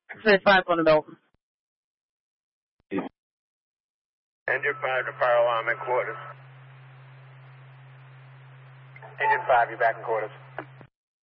Say 5 on the belt. Engine 5 to fire alarm in quarters. Engine 5, you're back in quarters.